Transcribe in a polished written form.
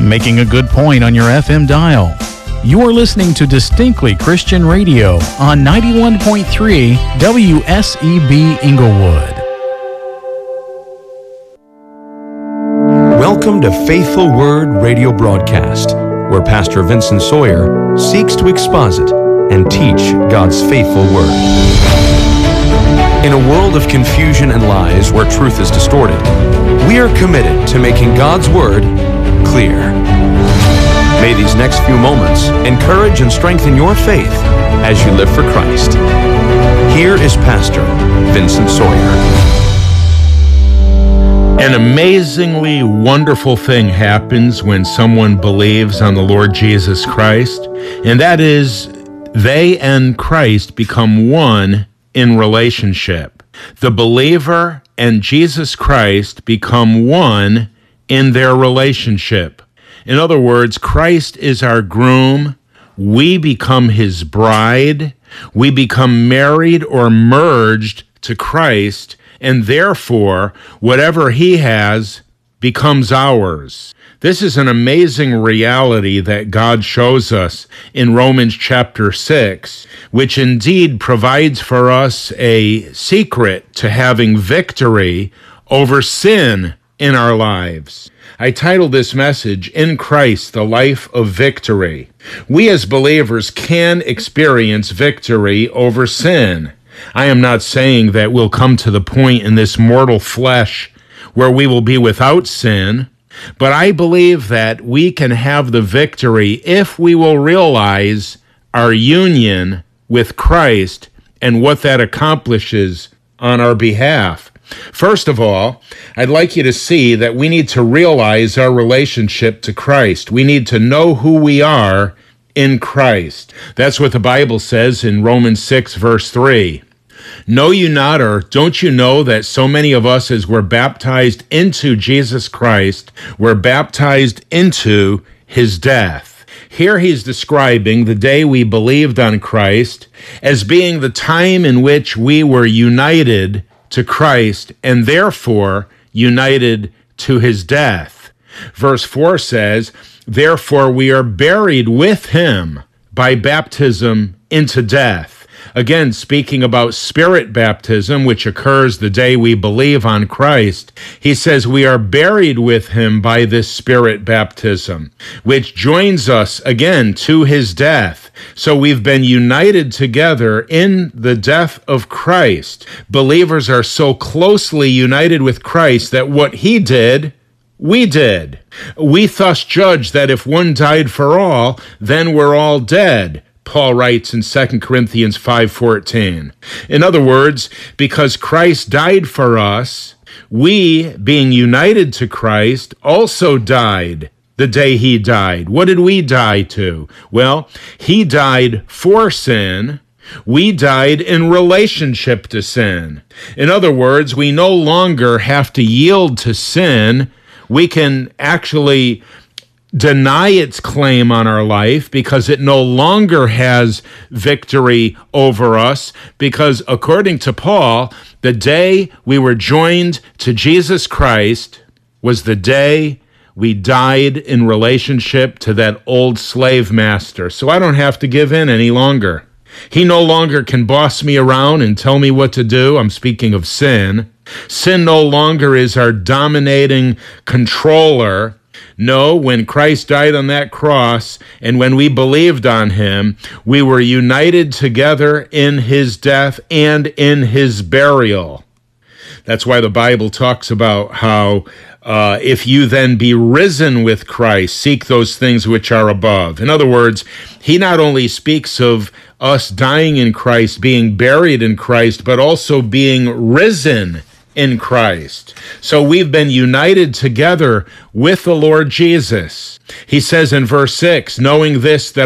making a good point on your FM dial. You are listening to Distinctly Christian Radio on 91.3 WSEB Inglewood. Welcome to Faithful Word Radio Broadcast, where Pastor Vincent Sawyer seeks to exposit and teach God's faithful Word. In a world of confusion and lies where truth is distorted, we are committed to making God's Word clear. May these next few moments encourage and strengthen your faith as you live for Christ. Here is Pastor Vincent Sawyer. An amazingly wonderful thing happens when someone believes on the Lord Jesus Christ, and that is they and Christ become one in relationship. The believer and Jesus Christ become one in their relationship. In other words, Christ is our groom. We become his bride. We become married or merged to Christ, and therefore, whatever he has becomes ours. This is an amazing reality that God shows us in Romans chapter 6, which indeed provides for us a secret to having victory over sin in our lives. I titled this message, In Christ, the Life of Victory. We as believers can experience victory over sin. I am not saying that we'll come to the point in this mortal flesh where we will be without sin, but I believe that we can have the victory if we will realize our union with Christ and what that accomplishes on our behalf. First of all, I'd like you to see that we need to realize our relationship to Christ. We need to know who we are in Christ. That's what the Bible says in Romans 6, verse 3. Know you not, or don't you know that so many of us as we're baptized into Jesus Christ, we're baptized into his death? Here he's describing the day we believed on Christ as being the time in which we were united to Christ and therefore united to his death. Verse 4 says, therefore we are buried with him by baptism into death. Again, speaking about spirit baptism, which occurs the day we believe on Christ, he says we are buried with him by this spirit baptism, which joins us again to his death. So we've been united together in the death of Christ. Believers are so closely united with Christ that what he did, we did. We thus judge that if one died for all, then we're all dead, Paul writes in 2 Corinthians 5:14. In other words, because Christ died for us, we, being united to Christ, also died the day he died. What did we die to? Well, he died for sin. We died in relationship to sin. In other words, we no longer have to yield to sin. We can actually deny its claim on our life because it no longer has victory over us, because according to Paul, the day we were joined to Jesus Christ was the day we died in relationship to that old slave master. So I don't have to give in any longer. He no longer can boss me around and tell me what to do. I'm speaking of sin. Sin no longer is our dominating controller. No, when Christ died on that cross and when we believed on him, we were united together in his death and in his burial. That's why the Bible talks about how if you then be risen with Christ, seek those things which are above. In other words, he not only speaks of us dying in Christ, being buried in Christ, but also being risen in Christ. So we've been united together with the Lord Jesus. He says in verse 6, knowing this, that